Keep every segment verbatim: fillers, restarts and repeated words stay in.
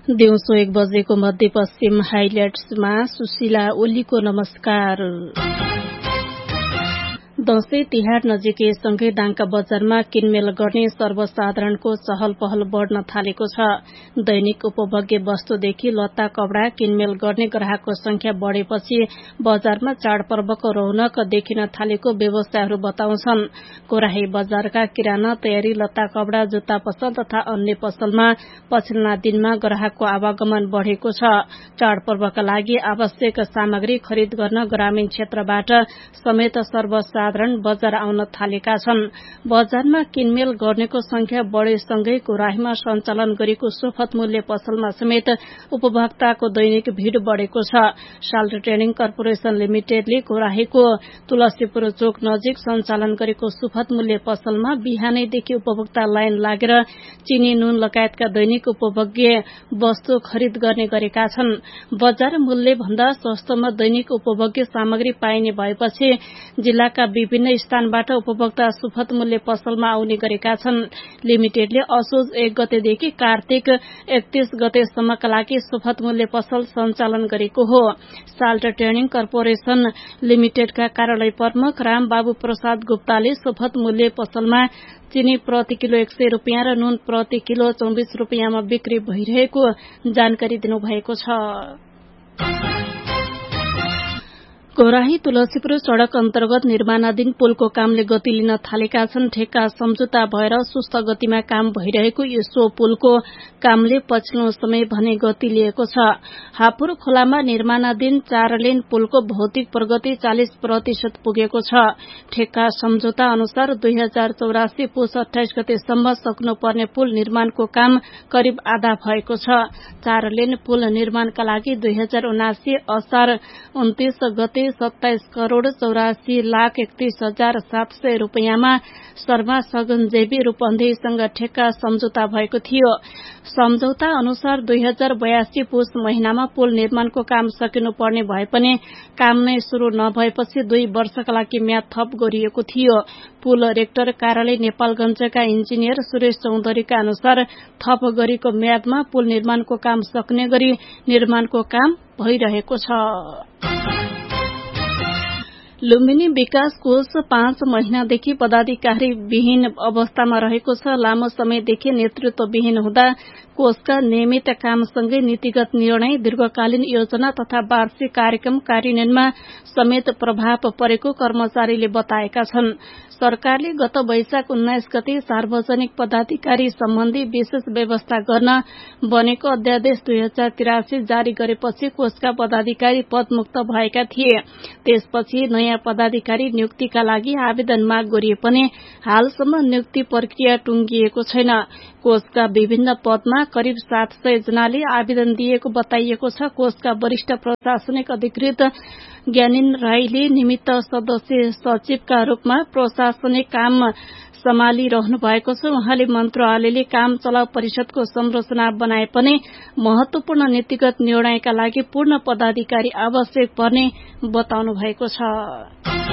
दिउँसो एक बजेको मध्यपश्चिम हाइलाइट्समा सुशीला ओलीको नमस्कार। दशैं तिहार नजिकै सँगै दाङका बजारमा किनमेल गर्ने सर्वसाधारणको चहल पहल बढ़न थालेको छ। दैनिक उपभोग्य वस्तुदेखि लत्ता कपड़ा किनमेल गर्ने ग्राहकको संख्या बढ़ेपछि बजारमा चाडपर्वको रौनक देखिन थालेको व्यवसायीहरू बताउँछन्। कोराही बजारका किराना, तयारी, लत्ता कपड़ा, जुत्ता पसल तथा अन्य पसलमा पछिल्ला दिनमा ग्राहकको आवागमन बढ़ेको छ। चाडपर्वका लागि आवश्यक सामग्री खरिद गर्न ग्रामीण क्षेत्रबाट समेत सर्वसाधारण बजार आउन थालेका छन्। बजारमा किनमेल गर्नेको संख्या बढ़ेसँगै कोराहीमा सञ्चालन गरेको सुपथ मूल्य पसलमा समेत उपभोक्ताको दैनिक भीड़ बढ़ेको छ। साल्ट ट्रेडिङ कर्पोरेशन लिमिटेडले कोराहीको तुलसीपुर चोक नजिक सञ्चालन गरेको सुपथ मूल्य पसलमा बिहानैदेखि उपभोक्ता लाइन लागेर चिनी, नुन लगायतका दैनिक उपभोग्य वस्तु खरिद गर्ने गरेका छन्। बजार मूल्य भन्दा सस्तोमा दैनिक उपभोग्य सामग्री पाइने भएपछि जिल्लाका विभिन्न स्थानबाट उपभोक्ता सुपथ मूल्य पसलमा आउने गरेका छन्। लिमिटेडले असोज एक गतेदेखि कार्तिक एकतीस गतेसम्मका लागि सुपथ मूल्य पसल सञ्चालन गरेको हो। साल्ट ट्रेडिङ कर्पोरेशन लिमिटेडका कार्यालय प्रमुख राम बाबु प्रसाद गुप्ताले सुपथ मूल्य पसलमा चिनी प्रति किलो एक सय रूपियाँ र नुन प्रति किलो चौबिस रूपियाँमा बिक्री भइरहेको जानकारी दिनुभएको छ। कोराही तुलसीपुर सड़क अन्तर्गत निर्माणाधीन पुलको कामले गति लिन थालेका छन्। ठेक्का सम्झौता भएर सुस्त गतिमा काम भइरहेको सो पुलको कामले पछिल्लो समय भने गति लिएको छ। हापुर खोलामा निर्माणाधीन चार लेन पुलको भौतिक प्रगति चालिस प्रतिशत पुगेको छ। ठेक्का सम्झौता अनुसार दुई हजार चौरासी पुस अठाइस गतेसम्म सक्नुपर्ने पुल निर्माणको काम करिब आधा भएको छ। चार लेन पुल निर्माणका लागि दुई हजार उनासी असार उन्तीस गते सत्ताइस करोड़ चौरासी लाख एकतीस हजार सात सय रूपियाँमा शर्मा सगनजेबी रूपन्देहीसँग ठेक्का सम्झौता भएको थियो। सम्झौता अनुसार दुई हजार बयासी पुस महिनामा पुल निर्माणको काम सकिनुपर्ने भए पनि काम नै शुरू नभएपछि दुई वर्षका लागि म्याद थप गरिएको थियो। पुल रेक्टर कार्यालय नेपालगञ्जका इन्जिनियर सुरेश चौधरीका अनुसार थप गरेको म्यादमा पुल निर्माणको काम सक्ने गरी निर्माणको काम भइरहेको छ। लुम्बिनी विकास कोष पाँच महिनादेखि पदाधिकारी विहीन अवस्थामा रहेको छ। लामो समयदेखि नेतृत्वविहीन हुँदा कोषका नियमित कामसँगै नीतिगत निर्णय, दीर्घकालीन योजना तथा वार्षिक कार्यक्रम कार्यान्वयनमा समेत प्रभाव परेको कर्मचारीले बताएका छन्। सरकारले गत वैशाख उन्नाइस गते सार्वजनिक पदाधिकारी सम्बन्धी विशेष व्यवस्था गर्न बनेको अध्यादेश दुई हजार तिरासी जारी गरेपछि कोषका पदाधिकारी पदमुक्त भएका थिए। त्यसपछि नयाँ पदाधिकारी नियुक्तिका लागि आवेदन माग गरिए पनि हालसम्म नियुक्ति प्रक्रिया टुंगिएको छैन। कोषका विभिन्न पदमा करिब सात सय जनाले आवेदन दिएको बताइएको छ। कोषका वरिष्ठ प्रशासनिक अधिकृत ज्ञानिन राईले निमित्त सदस्य सचिवका रूपमा प्रशासनिक काम सम्हालिरहनु भएको छ। उहाँले मन्त्रालयले काम चलाउ परिषदको संरचना बनाए पनि महत्वपूर्ण नीतिगत निर्णयका लागि पूर्ण पदाधिकारी आवश्यक पर्ने बताउनु भएको छ।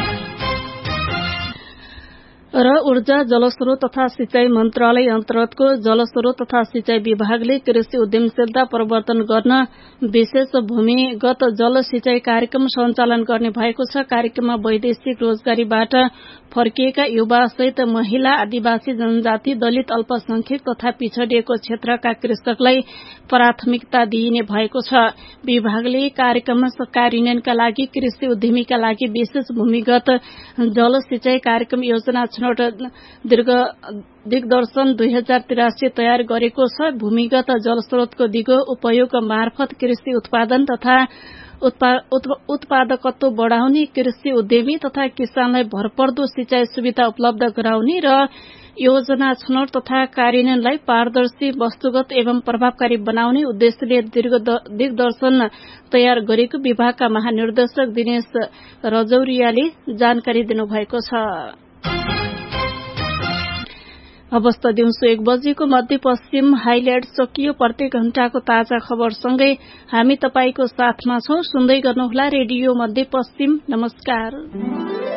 र ऊर्जा, जलस्रोत तथा सिंचाई मन्त्रालय अन्तर्गतको जलस्रोत तथा सिंचाई विभागले कृषि उद्यमशीलता प्रवर्धन गर्न विशेष भूमिगत जल सिंचाई कार्यक्रम सञ्चालन गर्ने भएको छ। कार्यक्रममा वैदेशिक रोजगारीबाट फर्किएका युवा सहित महिला, आदिवासी, जनजाति, दलित, अल्पसंख्यक तथा पिछडिएको क्षेत्रका कृषकलाई प्राथमिकता दिइने भएको छ। विभागले कार्यक्रम कार्यान्वयनका लागि कृषि उद्यमीका लागि विशेष भूमिगत जल सिंचाई कार्यक्रम योजना छनौट दीर्घ दिग्दर्शन दुई हजार तिरासी तयार गरेको छ। भूमिगत जलस्रोतको दिगो उपयोग मार्फत कृषि उत्पादन तथा उत्पादकत्व बढ़ाउने, कृषि उद्यमी तथा किसानलाई भरपर्दो सिंचाई सुविधा उपलब्ध गराउने र योजना छनौट तथा कार्यान्वयनलाई पारदर्शी, वस्तुगत एवं प्रभावकारी बनाउने उद्देश्यले दिग्दर्शन तयार गरेको विभागका महानिर्देशक दिनेश रजौरियाले जानकारी दिनुभएको छ। अवस्था दिउँसो एक बजेको मध्यपश्चिम हाइलाइट सकियो। प्रत्येक घण्टाको ताजा खबरसँगै हामी तपाईको साथमा छौं। सुन्दै गर्नुहोला रेडियो मध्यपश्चिम। नमस्कार।